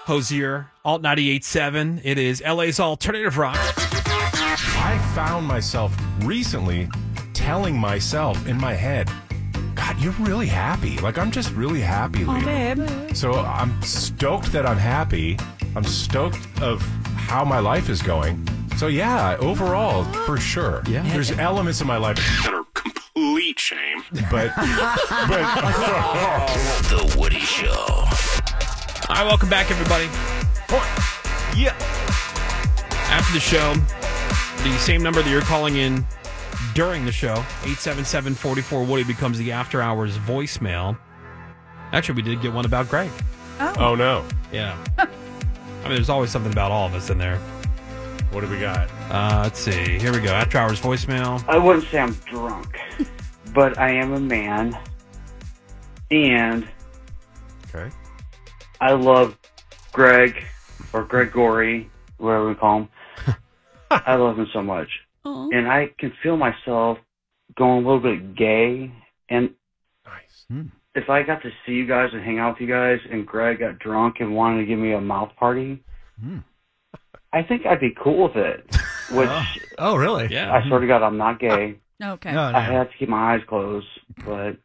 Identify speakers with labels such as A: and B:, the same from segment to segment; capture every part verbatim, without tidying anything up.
A: Hosier, Alt ninety-eight point seven. It is L A's Alternative Rock.
B: I found myself recently telling myself in my head, God, you're really happy. Like, I'm just really happy, Leah.
C: Oh, babe.
B: So I'm stoked that I'm happy. I'm stoked of how my life is going. So, yeah, overall, for sure.
A: Yeah.
B: There's elements of my life that are complete shame. But, but
D: The Woody Show.
A: All right, welcome back, everybody.
B: yeah.
A: After the show, the same number that you're calling in during the show, eight seven seven, four four, Woody, becomes the after hours voicemail. Actually, we did get one about Greg.
C: Oh,
B: Oh, no.
A: Yeah. I mean, there's always something about all of us in there.
B: What do we got?
A: Uh, let's see. Here we go. After hours voicemail.
E: I wouldn't say I'm drunk, but I am a man, and
B: Okay.
E: I love Greg, or Gregory, whatever we call him. I love him so much.
C: oh.
E: And I can feel myself going a little bit gay, and
B: Nice.
E: if I got to see you guys and hang out with you guys, and Greg got drunk and wanted to give me a mouth party, I think I'd be cool with it. Which,
F: Oh, really?
A: Yeah.
E: I swear to God, I'm not gay.
C: Okay.
F: No,
E: I
F: no.
E: have to keep my eyes closed, but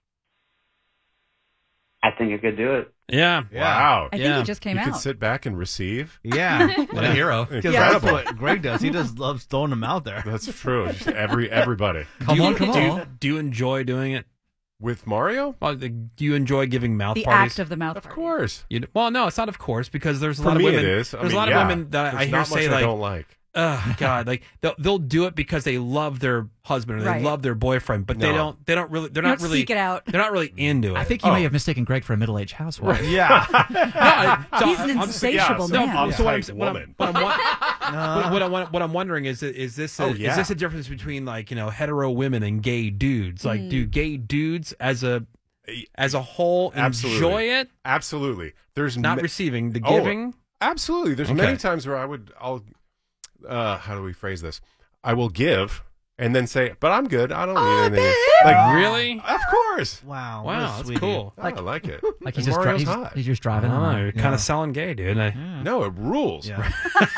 E: I think I could do it.
A: Yeah.
F: Yeah.
B: Wow.
C: I think
A: Yeah.
C: he just came
B: You
C: out.
B: could sit back and receive.
F: Yeah. What a hero. Because
B: Yeah.
F: that's what Greg does. He just loves throwing them out there.
B: That's true. Just every everybody.
F: Come
A: do you,
F: on, come
A: do you-
F: on.
A: do you enjoy doing it?
B: With Mario?
A: Well, the- do you enjoy giving mouth
C: the
A: parties?
C: act of the mouth
B: Of
C: party.
B: course.
A: You, well, no, it's not. Of course, because there's a
B: For
A: lot
B: me,
A: of women.
B: it is. I
A: There's
B: mean,
A: a lot
B: yeah.
A: of women that I
B: There's
A: hear
B: not
A: say
B: much
A: like,
B: I don't like.
A: "Oh God," like they'll they'll do it because they love their husband or they
C: Right.
A: love their boyfriend, but they
B: No.
A: don't. They don't really. They're
C: You
A: not
C: don't
A: really.
C: seek it out.
A: They're not really into it.
G: I think you
B: Oh.
G: may have mistaken Greg for a middle-aged housewife.
F: Yeah.
A: No, I- so
C: He's an
A: I'm-
C: insatiable
B: yeah, so
C: man.
B: I'm
A: So what I'm,
B: type
A: what I'm,
B: woman.
A: what I'm, what, what, I want, what I'm wondering is, is this a,
B: Oh, yeah.
A: is this a difference between like you know hetero women and gay dudes? Like,
C: Hmm.
A: do gay dudes as a as a whole
B: Absolutely.
A: enjoy it?
B: Absolutely. There's
A: Not
B: ma-
A: receiving the
B: Oh,
A: giving.
B: Absolutely. There's
A: Okay.
B: many times where I would, I'll, uh, how do we phrase this? I will give and then say, but I'm good. I don't need anything. Like,
A: Really?
B: Of course.
F: Wow.
A: Wow,
F: what a
A: that's
F: sweetie.
A: cool.
B: I like it.
G: Like he's
B: And
G: just, dri-
B: Mario's
G: he's,
B: hot.
G: he's just driving
A: Oh,
G: on.
A: you're kind of selling gay, dude. I-
B: No, it rules.
F: Yeah.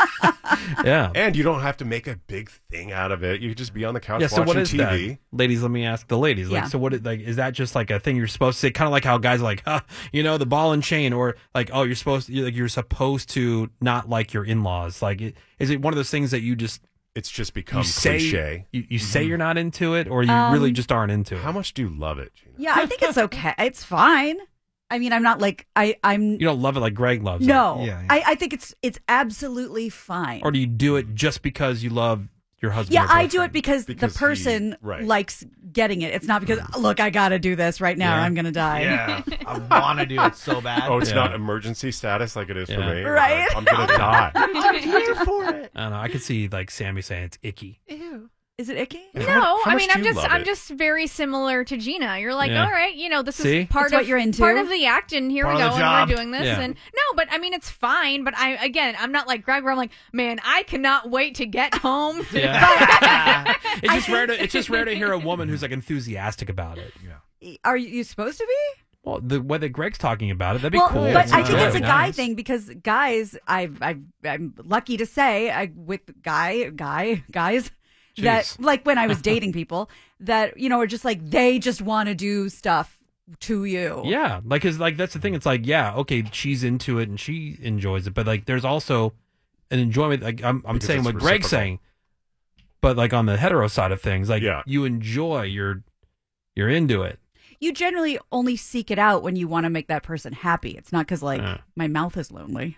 A: yeah.
B: And you don't have to make a big thing out of it. You could just be on the couch
A: Yeah. So
B: watching
A: what is
B: T V.
A: that, ladies? Let me ask the ladies. Like,
C: Yeah.
A: so what? Is, like, is that just like a thing you're supposed to say? Kind of like how guys are like, huh, you know, the ball and chain, or like, oh, you're supposed to, like, you're supposed to not like your in-laws. Like, it, is it one of those things that you just
B: It's just
A: you
B: become
A: say
B: cliche.
A: you, you say you're not into it, or you
C: Um,
A: really just aren't into it?
B: How much do you love it, Gina?
C: Yeah, I think it's okay. It's fine. I mean, I'm not like I. I'm
A: You don't love it like Greg loves it,
C: no.
F: Yeah, yeah.
C: I, I think it's it's absolutely fine.
A: or do you do it just because you love your husband?
C: Yeah,
A: or
C: I do
A: boyfriend?
C: it because,
B: Because
C: the
B: he-
C: person
B: right.
C: likes getting it. It's not because look, I got to do this right now.
A: Yeah.
C: Or I'm gonna die.
F: Yeah. I want to do it so bad.
B: Oh, it's
A: Yeah.
B: not emergency status like it is for
A: Yeah.
B: me.
C: Right.
B: I'm going to die.
C: I'm here for it.
A: I don't know. I could see like Sammy saying it's icky.
C: Is it icky?
B: And
H: No,
B: how- how
H: I
B: much
H: mean
B: do
H: I'm
B: you
H: just
B: love
H: I'm
B: it?
H: just very similar to Gina. You're like,
A: Yeah.
H: all right, you know, this
A: See?
H: is part
C: It's
H: of
C: what you're into.
H: part of the act, and here
F: Part
H: we
F: of
H: go,
F: the
H: and
F: job.
H: we're doing this.
A: Yeah.
H: And no, but I mean it's fine. But I again, I'm not like Greg, where I'm like, man, I cannot wait to get home.
A: Yeah. it's just rare to it's just rare to hear a woman who's like enthusiastic about it.
C: Are you supposed to be?
A: Well, the way that Greg's talking about it, that'd be
C: well,
A: cool.
C: but I
A: Yeah.
C: think it's a
A: Yeah.
C: guy
A: Nice.
C: thing because guys, I've, I've, I'm lucky to say, I, with guy, guy, guys, that
A: Jeez.
C: like when I was dating people that you know are just like they just want to do stuff to you.
A: Yeah, like, cause like that's the thing. It's like, yeah, okay, she's into it and she enjoys it, but like, there's also an enjoyment. Like, I'm, I'm
B: Because
A: saying
B: it's
A: what Greg's
B: reciprocal.
A: saying, but like on the hetero side of things, like,
B: Yeah.
A: you enjoy, you're, you're into it.
C: You generally only seek it out when you want to make that person happy. It's not because like
A: Yeah.
C: my mouth is lonely.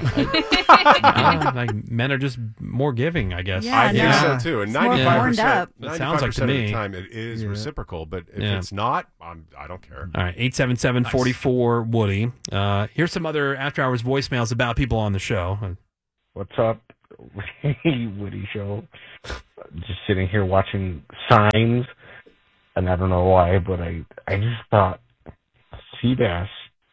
A: Uh, like men are just more giving, I guess.
C: Yeah,
B: I think
C: no.
B: so too. And
C: It's more
B: ninety-five
C: horned
B: percent,
C: up.
A: That sounds like to
B: of
A: me.
B: the time it is
F: Yeah.
B: reciprocal, but if
A: Yeah.
B: it's not, I'm, I don't care.
A: All right, eight seven seven, four four, Woody. Uh, here's some other after hours voicemails about people on the show.
I: What's up? Hey, Woody Show. Just sitting here watching Signs, and I don't know why, but I I just thought, Seabass,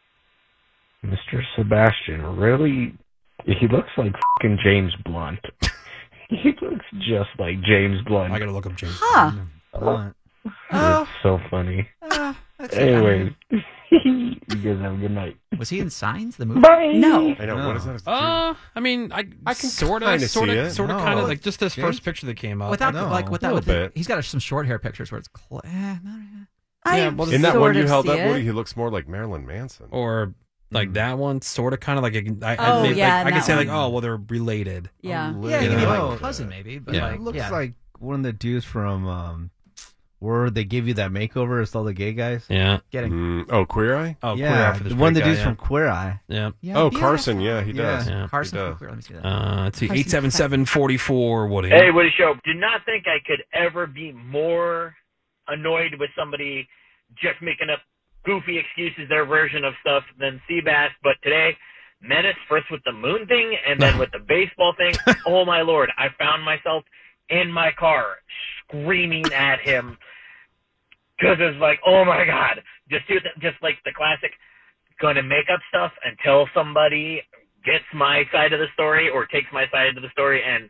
I: Mister Sebastian, really, he looks like fucking James Blunt. He looks just like James Blunt.
A: I gotta look up James.
C: Huh.
F: Blunt.
I: It's so funny.
C: Uh, that's
I: Anyways, You guys have a good night.
G: Was he in Signs, the movie?
I: Bye.
C: No.
B: I know.
F: No.
B: What is that?
A: Uh, I mean, I,
B: I can
A: sort of,
B: kinda
A: sort
B: see
A: of,
B: it.
A: sort of,
F: No.
A: kind of like just this
F: Jake?
A: first picture that came up.
G: Without
F: No.
G: like with that,
B: A
G: with
B: little
G: the,
B: bit.
G: he's got some short hair pictures where it's cl- eh, not,
C: I
A: Yeah, well,
B: In that
C: sort
B: one you
C: of
B: held
C: see
B: up,
C: it.
B: Woody, he looks more like Marilyn Manson.
A: or like that one, sort of, kind of like I, I,
C: Oh,
A: I, maybe,
C: yeah,
A: like, I can
C: that
A: say
C: one.
A: like, oh, well, they're related.
C: Yeah.
G: yeah,
F: You
G: maybe
F: know.
G: like a cousin, maybe. But
A: Yeah.
G: like,
F: It looks
G: yeah.
F: like one of the dudes from um, where they give you that makeover. It's all the gay guys.
A: Yeah.
G: getting.
B: Mm, oh, Queer Eye?
A: Oh,
F: yeah,
A: Queer Eye for this
F: one of the
A: great guy,
F: dudes
A: yeah.
F: from Queer Eye.
A: Yeah.
G: Yeah,
B: Oh,
G: yeah.
B: Carson. Yeah, he
F: Yeah.
B: does.
A: Yeah.
G: Carson
B: He
G: from
B: does.
G: Queer. Let me see that.
A: Uh, let's see,
C: Carson
A: eight seven seven, four four, Woody.
J: Hey, Woody Show. Did not think I could ever be more annoyed with somebody just making up goofy excuses, their version of stuff, than Seabass. But today, Menace first with the moon thing and then with the baseball thing. Oh, my Lord. I found myself in my car screaming at him because it's like, oh, my God. Just do th- just like the classic, going to make up stuff until somebody gets my side of the story or takes my side of the story, and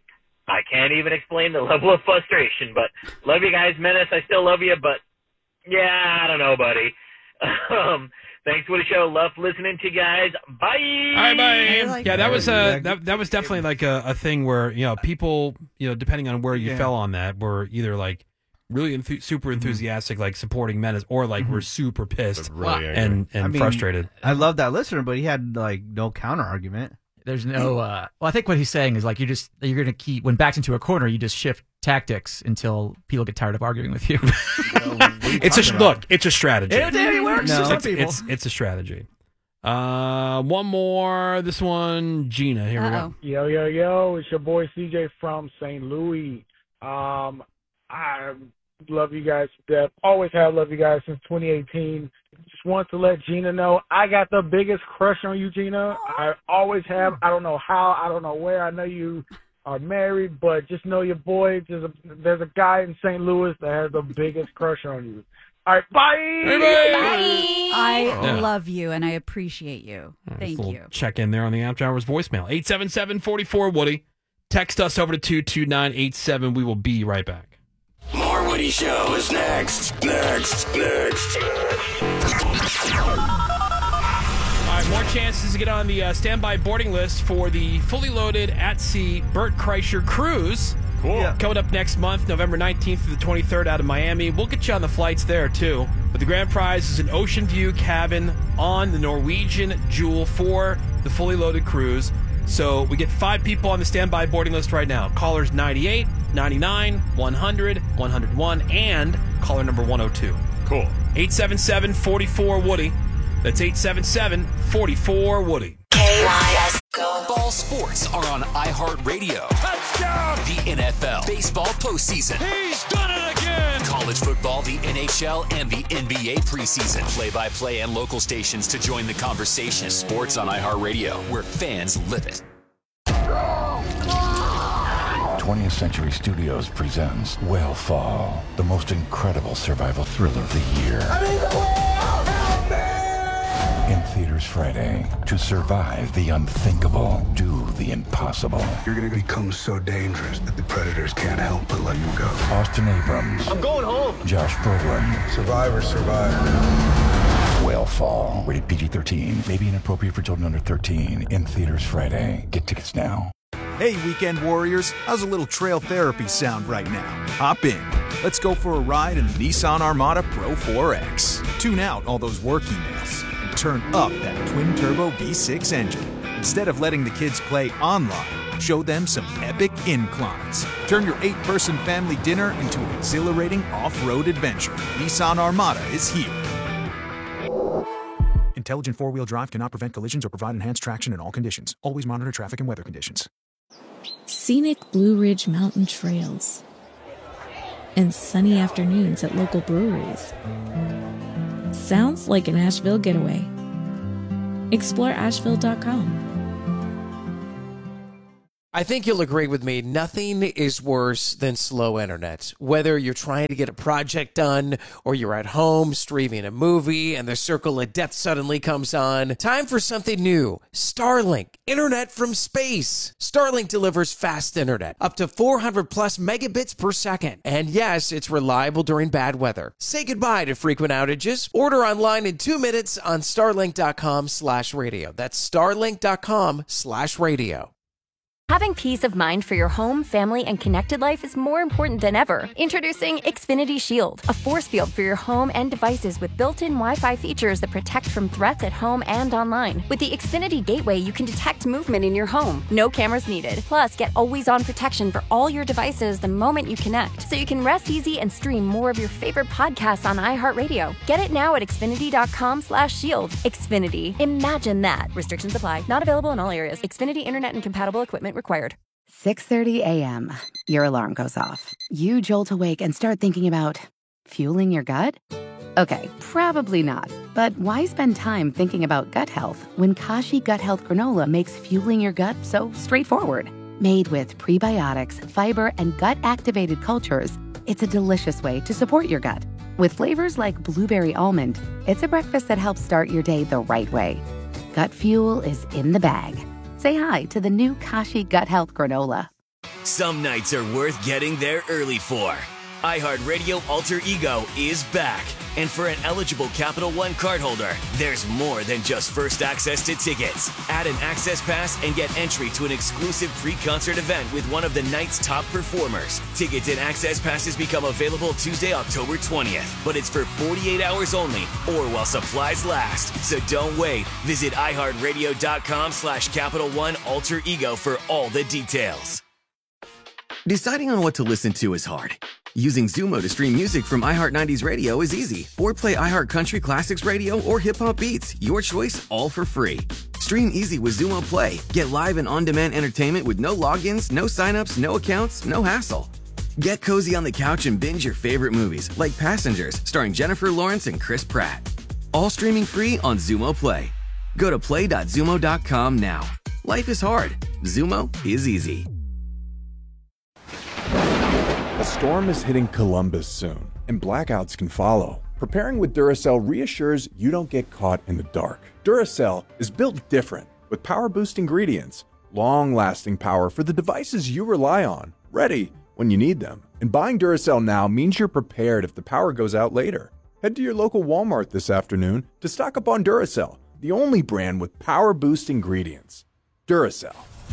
J: I can't even explain the level of frustration. But love you guys, Menace. I still love you, but yeah, I don't know, buddy. Um, thanks for the show. Love listening to you guys. Bye.
A: All right, bye.
C: I like
A: yeah, that
C: that.
A: was uh, that that was definitely like a, a thing where, you know, people, you know, depending on where you
F: Yeah.
A: fell on that, were either like really enthu- super enthusiastic, like supporting Menace, or like we're super pissed
B: Really angry.
A: and and
F: I mean,
A: frustrated.
F: I love that listener, but he had like no counter argument.
G: There's no. Uh, well, I think what he's saying is like you just you're gonna keep when backed into a corner, you just shift tactics until people get tired of arguing with you.
A: It's a look. It's a strategy.
G: It, it works
F: No.
G: for some
A: it's,
G: people.
A: it's it's a strategy. Uh, one more. This one, Gina. Here we go.
C: Uh-oh.
K: Yo, yo, yo, it's your boy C J from Saint Louis. Um, I love you guys to death. Always have loved you guys since twenty eighteen. Just want to let Gina know I got the biggest crush on you, Gina. I always have. I don't know how. I don't know where. I know you are married, but just know your boy. There's a, there's a guy in Saint Louis that has the biggest crush on you. All right, bye.
C: I
A: Yeah.
C: love you and I appreciate you. Thank
A: Little
C: you.
A: Check in there on the After Hours voicemail. eight seven seven, four four, Woody. Text us over to two two nine eight seven. We will be right back.
D: More Woody Show is next. Next. Next.
A: All right, more chances to get on the uh, standby boarding list for the fully loaded at sea Bert Kreischer cruise.
B: Cool.
F: Yeah.
A: Coming up next month, November nineteenth through the twenty-third out of Miami. We'll get you on the flights there, too. But the grand prize is an ocean view cabin on the Norwegian Jewel for the fully loaded cruise. So we get five people on the standby boarding list right now. Callers ninety-eight, ninety-nine, one hundred, one oh one, and caller number one oh two.
B: Cool.
A: eight seven seven, four four, Woody. That's eight seven seven, four four, Woody.
D: K Y S. Ball sports are on iHeartRadio. Touchdown! The N F L, baseball postseason. He's done it again! College football, the N H L, and the N B A preseason. Play-by-play and local stations to join the conversation. Sports on iHeartRadio, where fans live it.
L: twentieth Century Studios presents Whale the most incredible survival thriller of the year. In theaters Friday. To survive the unthinkable, do the impossible.
M: You're going to become so dangerous that the predators can't help but let you go.
L: Austin Abrams.
M: I'm going home.
L: Josh Brolin.
M: Survivor, survivor.
L: Whale Rated P G thirteen. May be inappropriate for children under thirteen. In theaters Friday. Get tickets now.
N: Hey, weekend warriors, how's a little trail therapy sound right now? Hop in. Let's go for a ride in the Nissan Armada Pro four X. Tune out all those work emails and turn up that twin-turbo V six engine. Instead of letting the kids play online, show them some epic inclines. Turn your eight-person family dinner into an exhilarating off-road adventure. Nissan Armada is here. Intelligent four-wheel drive cannot prevent collisions or provide enhanced traction in all conditions. Always monitor traffic and weather conditions.
O: Scenic Blue Ridge Mountain trails and sunny afternoons at local breweries. Sounds like an Asheville getaway. Explore asheville dot com.
P: I think you'll agree with me. Nothing is worse than slow internet. Whether you're trying to get a project done or you're at home streaming a movie and the circle of death suddenly comes on. Time for something new. Starlink. Internet from space. Starlink delivers fast internet. Up to four hundred plus megabits per second. And yes, it's reliable during bad weather. Say goodbye to frequent outages. Order online in two minutes on starlink.com slash radio. That's starlink.com slash radio.
Q: Having peace of mind for your home, family, and connected life is more important than ever. Introducing Xfinity Shield, a force field for your home and devices with built-in Wi-Fi features that protect from threats at home and online. With the Xfinity Gateway, you can detect movement in your home. No cameras needed. Plus, get always-on protection for all your devices the moment you connect, so you can rest easy and stream more of your favorite podcasts on iHeartRadio. Get it now at Xfinity.com slash shield. Xfinity. Imagine that. Restrictions apply. Not available in all areas. Xfinity Internet and compatible equipment required.
R: six thirty a.m. Your alarm goes off. You jolt awake and start thinking about fueling your gut? Okay, probably not. But why spend time thinking about gut health when Kashi Gut Health Granola makes fueling your gut so straightforward? Made with prebiotics, fiber, and gut-activated cultures, it's a delicious way to support your gut. With flavors like blueberry almond, it's a breakfast that helps start your day the right way. Gut fuel is in the bag. Say hi to the new Kashi Gut Health Granola.
S: Some nights are worth getting there early for. iHeartRadio Alter Ego is back. And for an eligible Capital One cardholder, there's more than just first access to tickets. Add an access pass and get entry to an exclusive pre-concert event with one of the night's top performers. Tickets and access passes become available Tuesday, October twentieth. But it's for forty-eight hours only or while supplies last. So don't wait. Visit iHeartRadio.com slash Capital One Alter Ego for all the details.
T: Deciding on what to listen to is hard. Using Zumo to stream music from iHeart nineties Radio is easy. Or play iHeart Country Classics Radio or Hip Hop Beats. Your choice, all for free. Stream easy with Zumo Play. Get live and on-demand entertainment with no logins, no signups, no accounts, no hassle. Get cozy on the couch and binge your favorite movies, like Passengers, starring Jennifer Lawrence and Chris Pratt. All streaming free on Zumo Play. Go to play dot zumo dot com now. Life is hard. Zumo is easy.
U: A storm is hitting Columbus soon, and blackouts can follow. Preparing with Duracell reassures you don't get caught in the dark. Duracell is built different, with power-boost ingredients, long-lasting power for the devices you rely on, ready when you need them. And buying Duracell now means you're prepared if the power goes out later. Head to your local Walmart this afternoon to stock up on Duracell, the only brand with power-boost ingredients. Duracell.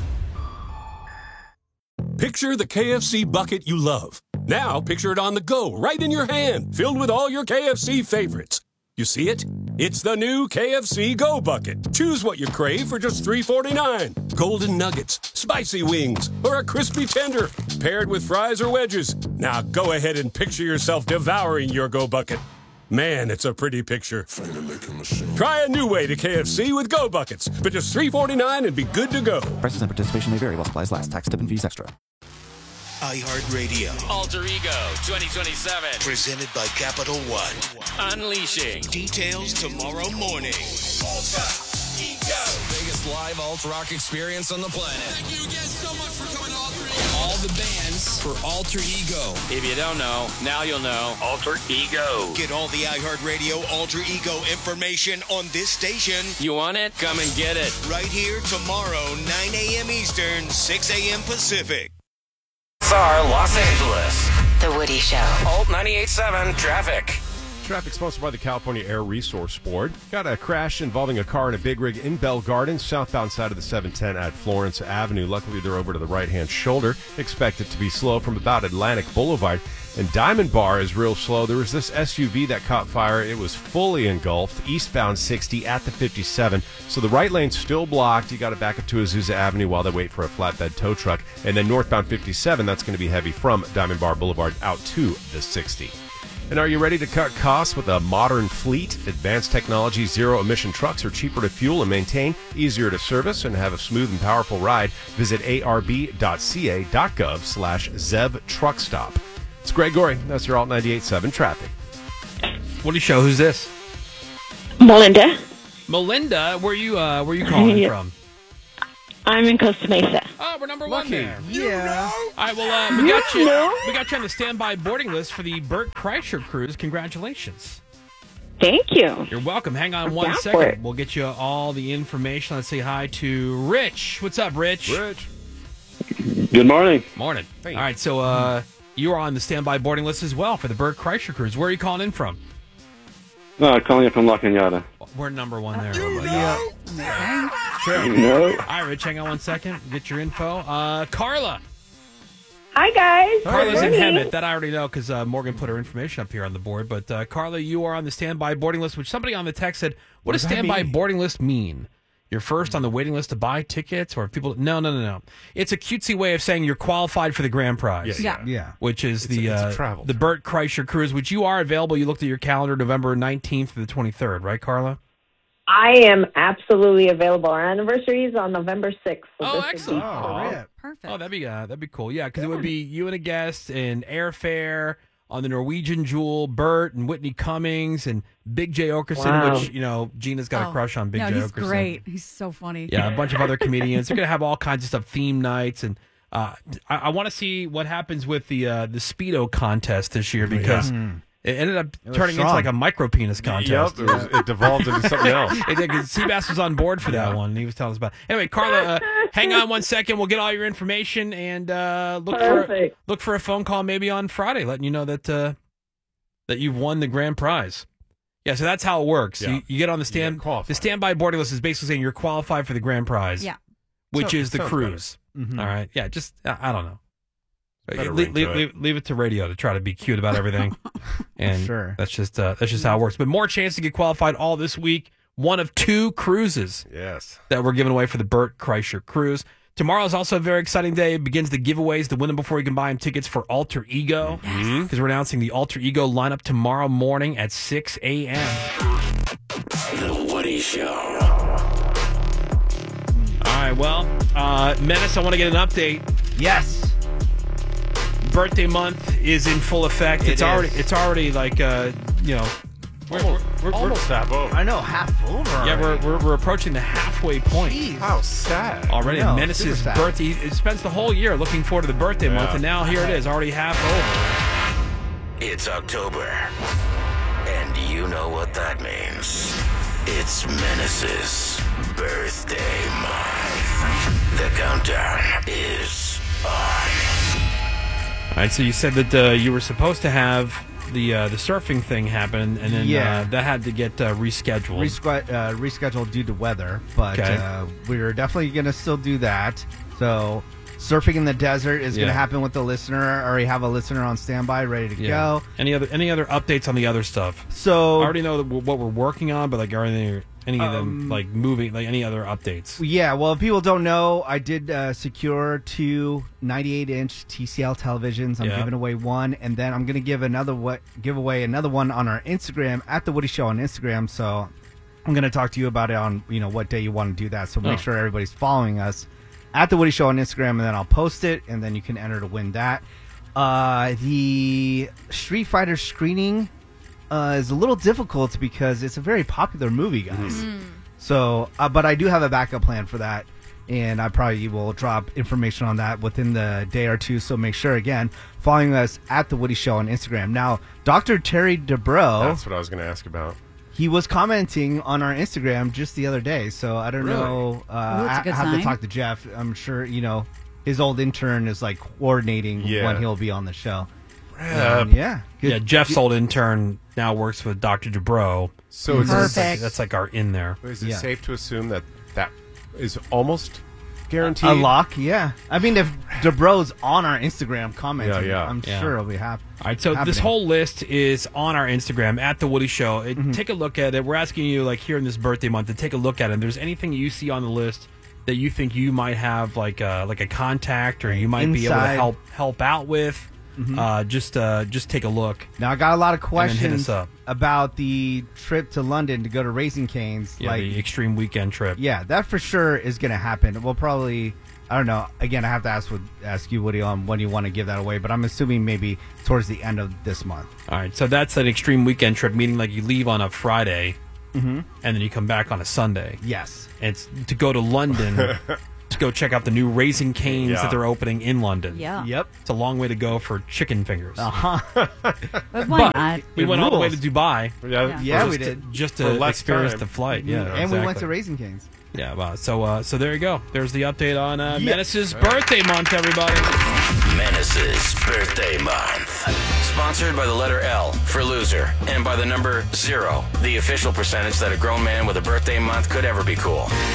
V: Picture the K F C bucket you love. Now picture it on the go, right in your hand, filled with all your K F C favorites. You see it? It's the new K F C Go Bucket. Choose what you crave for just three forty-nine. Golden nuggets, spicy wings, or a crispy tender, paired with fries or wedges. Now go ahead and picture yourself devouring your Go Bucket. Man, it's a pretty picture. Try a new way to K F C with Go Buckets for just three forty-nine and be good to go.
W: Prices and participation may vary while supplies last. Tax, tip, and fees extra.
D: iHeartRadio. Alter Ego twenty twenty-seven. Presented by Capital One. Unleashing. Details tomorrow morning. Alter Ego. Biggest live alt rock experience on the planet. Thank you again so much for coming to Alter Ego. All the bands for Alter Ego. If you don't know, now you'll know. Alter Ego. Get all the iHeartRadio Alter Ego information on this station. You want it? Come and get it. Right here tomorrow, nine a.m. Eastern, six a.m. Pacific. S R Los Angeles.
X: The Woody Show.
Y: Alt ninety-eight point seven traffic.
B: Traffic sponsored by the California Air Resource Board. Got a crash involving a car and a big rig in Bell Gardens, southbound side of the seven ten at Florence Avenue. Luckily, they're over to the right-hand shoulder. Expect it to be slow from about Atlantic Boulevard. And Diamond Bar is real slow. There was this S U V that caught fire. It was fully engulfed, eastbound sixty at the fifty-seven. So the right lane's still blocked. You got to back up to Azusa Avenue while they wait for a flatbed tow truck. And then northbound fifty-seven, that's going to be heavy from Diamond Bar Boulevard out to the sixty. And are you ready to cut costs with a modern fleet? Advanced technology, zero-emission trucks are cheaper to fuel and maintain, easier to service, and have a smooth and powerful ride. Visit arb.ca.gov slash Zev Truck Stop. It's Greg Gorey. That's your Alt ninety-eight point seven traffic.
A: Woody Show, who's this?
Z: Melinda.
A: Melinda, where you uh, where you calling
Z: Yeah.
A: from?
E: I'm in Costa Mesa.
A: Oh, we're number one there.
F: Yeah.
A: All right, well, uh, we got you. We got you on the standby boarding list for the Burt Kreischer cruise. Congratulations.
E: Thank you.
A: You're welcome. Hang on
E: I'm
A: one
E: down for
A: second.
E: it.
A: We'll get you all the information. Let's say hi to Rich. What's up, Rich?
B: Rich.
H: Good morning.
A: Morning. All right, so uh, you are on the standby boarding list as well for the Burt Kreischer cruise. Where are you calling in from?
H: No, calling you from La Cañada.
A: We're number one there.
H: know.
A: Sure.
H: You know.
A: All right, Rich, hang on one second. Get your info. Uh, Carla.
E: Hi, guys.
A: Carla's in
E: Good morning.
A: Hemet. That I already know because uh, Morgan put her information up here on the board. But uh, Carla, you are on the standby boarding list, which somebody on the text said, what, does
F: does that
A: standby
F: mean?
A: boarding list mean? You're first on the waiting list to buy tickets, or if people? No, no, no, no. It's a cutesy way of saying you're qualified for the grand prize.
F: Yeah. Yeah.
A: Which is
B: It's
A: the
B: a- it's a
A: uh,
B: travel
A: the Burt Kreischer cruise, which you are available. You looked at your calendar, November nineteenth to the twenty-third, right, Carla?
E: I am absolutely available. Our anniversary is on November sixth. So
A: Oh,
E: this would be
A: excellent.
E: perfect.
C: Perfect.
A: Oh, that'd be uh, that'd be cool. Yeah, because it would be you and a guest and airfare on the Norwegian Jewel, Burt and Whitney Cummings and Big J Okerson,
E: Wow.
A: which you know Gina's got
C: Oh,
A: a crush on Big
C: no,
A: J
C: he's
A: Okerson.
C: great. He's so funny.
A: Yeah, a bunch of other comedians. They're gonna have all kinds of stuff, theme nights, and uh, I, I want to see what happens with the uh, the Speedo contest this year because. It ended up
F: was
A: turning into
F: strong.
A: like a micro penis contest.
B: Yep, it, was, it devolved into something else.
A: It did, 'cause Seabass was on board for that one, and he was telling us about it. Anyway, Carla, uh, hang on one second. We'll get all your information and uh, look for
E: Perfect.
A: look for a phone call maybe on Friday, letting you know that uh, that you've won the grand prize. Yeah, so that's how it works.
B: Yeah.
A: You, you get on the
B: You
A: stand.
B: get qualified.
A: The standby boarding list is basically saying you're qualified for the grand prize.
C: Yeah.
A: which
B: So-
A: is the
B: sounds
A: cruise.
F: Mhm.
A: All right, yeah, just I, I don't know.
B: Better
A: Le-
B: ring
A: leave,
B: to it.
A: leave, leave it to radio to try to be cute about everything, and
F: Sure.
A: that's just uh, that's just how it works. But more chance to get qualified all this week. One of two cruises
B: Yes.
A: that we're giving away for the Burt Kreischer cruise. Tomorrow is also a very exciting day. It begins the giveaways to win them before you can buy them tickets for Alter Ego. Because we're announcing the Alter Ego lineup tomorrow morning at six a.m.
D: The Woody Show.
A: All right, well, uh, Menace, I want to get an update.
F: Yes.
A: Birthday month is in full effect.
F: It
A: it's
F: is.
A: already it's already like uh, you know, we're, we're, we're,
B: Almost half over.
F: I know, half over.
A: yeah, we're,
F: already.
A: we're we're approaching the halfway point.
F: Jeez.
B: How sad.
A: Already,
F: I know,
A: Menace's
F: super sad.
A: birthday. It spends the whole year looking forward to the birthday month,
B: Yeah.
A: and now here it is, already half over.
D: It's October. And you know what that means. It's Menace's birthday month. The countdown is on.
A: All right, so you said that uh, you were supposed to have the uh, the surfing thing happen, and then
F: Yeah.
A: uh, that had to get uh, rescheduled.
F: Resqu- uh, rescheduled due to weather, but
A: Okay.
F: uh, we're definitely going to still do that. So, surfing in the desert is going
A: Yeah.
F: to happen with the listener. I already have a listener on standby, ready to
A: yeah.
F: go.
A: Any other any other updates on the other stuff?
F: So,
A: I already know that w- what we're working on, but like, are there any of them
F: Um,
A: like moving? Like any other updates?
F: yeah, well, if people don't know, I did uh, secure two ninety-eight inch T C L televisions. I'm
A: Yeah.
F: giving away one, and then I'm going to give another wa- give away another one on our Instagram at the Woody Show on Instagram. So I'm going to talk to you about it on you know what day you want to do that. So make
A: Oh.
F: sure everybody's following us at the Woody Show on Instagram, and then I'll post it, and then you can enter to win that. Uh, the Street Fighter screening uh, is a little difficult because it's a very popular movie, guys. So, uh, but I do have a backup plan for that, and I probably will drop information on that within the day or two. So make sure, again, following us at The Woody Show on Instagram. Now, Doctor Terry Dubrow,
B: That's what I was going to ask about.
F: he was commenting on our Instagram just the other day. So I don't
B: Really?
F: know. Uh,
C: Ooh, that's a
F: I,
C: good
F: I have
C: sign.
F: to talk to Jeff. I'm sure, you know, his old intern is like coordinating
B: Yeah.
F: when he'll be on the show.
B: Rep.
F: Um, yeah. Good.
A: Yeah, Jeff's old intern now works with Doctor Dubrow.
B: So is
A: That's
B: this,
A: like, that's like our in there.
B: is it
F: Yeah.
B: safe to assume that that is almost guaranteed?
F: A lock, yeah. I mean, if Dubrow's on our Instagram commenting,
B: Yeah, yeah.
F: I'm
A: Yeah.
F: sure it'll be happy.
A: All right, so this whole list is on our Instagram at the Woody Show. It,
F: Mm-hmm.
A: Take a look at it. We're asking you, like, here in this birthday month, to take a look at it. If there's anything you see on the list that you think you might have, like, a, like a contact, or you might be able to
F: Inside.
A: help help out with, uh, just uh, just take a look.
F: Now, I got a lot of
A: And then hit
F: questions
A: us up.
F: about the trip to London to go to Raising Cane's.
A: Yeah,
F: like,
A: the extreme weekend trip.
F: yeah, that for sure is going to happen. We'll probably, I don't know. Again, I have to ask with, ask you, Woody, on when you want to give that away. But I'm assuming maybe towards the end of this month.
A: All right, so that's an extreme weekend trip, meaning like you leave on a Friday,
F: Mhm.
A: and then you come back on a Sunday.
F: Yes.
A: And it's to go to London to go check out the new Raising Cane's
B: Yeah.
A: that they're opening in London.
C: Yeah.
F: Yep.
A: It's a long way to go for chicken fingers.
F: Uh-huh.
C: But why
A: But
C: not?
A: we
F: It
A: went all the way to
F: rules.
A: Dubai.
B: Yeah,
F: Yeah,
A: just
F: we
A: to-
F: did.
A: just
B: For
A: to
B: less
A: experience
B: time.
A: the flight.
F: Mhm.
A: Yeah,
F: And we went
A: exactly.
F: to Raising Cane's.
A: Yeah, wow. So, uh, so there you go. There's the update on uh,
F: Yeah.
A: Menace's birthday month, everybody.
Y: Menace's birthday month. Sponsored by the letter L for loser and by the number zero, the official percentage that a grown man with a birthday month could ever be cool.